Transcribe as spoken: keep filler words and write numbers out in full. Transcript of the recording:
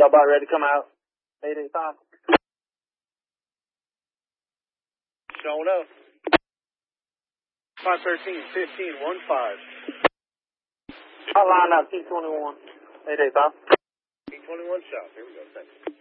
Y'all about ready to come out? eight eight five. Showing up. five thirteen, fifteen, one five. I'll line up T twenty-one. eight eight five. T twenty-one shop. Here we go. Thanks.